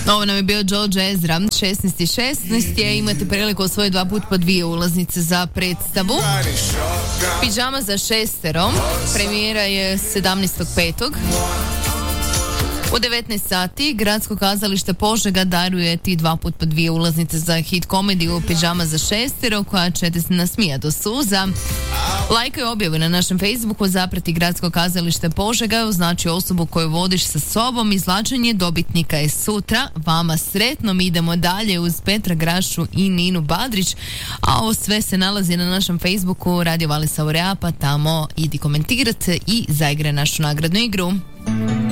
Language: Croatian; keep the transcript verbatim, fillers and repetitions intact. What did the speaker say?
Ovo nam je bio George Ezra, šesnaest i šesnaest je, imate priliku osvojiti dva put po dvije ulaznice za predstavu. Pidžama za šestero, premijera je sedamnaestog petog U devetnaest sati Gradsko kazalište Požega daruje ti dva put po dvije ulaznice za hit komediju Pidžama za šestero, koja ćete se nasmijati do suza. Lajkaj objavu na našem Facebooku, zaprati Gradsko kazalište Požega, označi osobu koju vodiš sa sobom. Izvlačenje dobitnika je sutra. Vama sretno, mi idemo dalje uz Petra Grašu i Ninu Badrić, a ovo sve se nalazi na našem Facebooku Radio Valisa Aurea, pa tamo idi komentirati i zaigraj našu nagradnu igru.